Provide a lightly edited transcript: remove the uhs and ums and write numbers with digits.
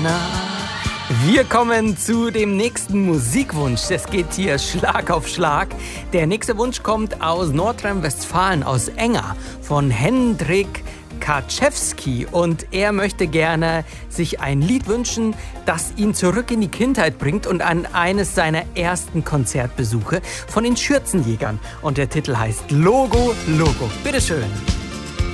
na. Wir kommen zu dem nächsten Musikwunsch. Es geht hier Schlag auf Schlag. Der nächste Wunsch kommt aus Nordrhein-Westfalen, aus Enger, von Hendrik Kaczewski. Und er möchte gerne sich ein Lied wünschen, das ihn zurück in die Kindheit bringt und an eines seiner ersten Konzertbesuche von den Schürzenjägern. Und der Titel heißt Logo, Logo. Bitteschön.